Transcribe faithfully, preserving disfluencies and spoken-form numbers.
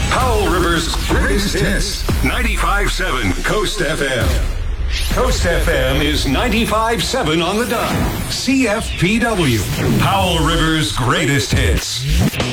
Powell River's greatest hits. ninety-five point seven Coast F M. Coast F M is ninety-five point seven on the dot. C F P W. Powell River's greatest hits.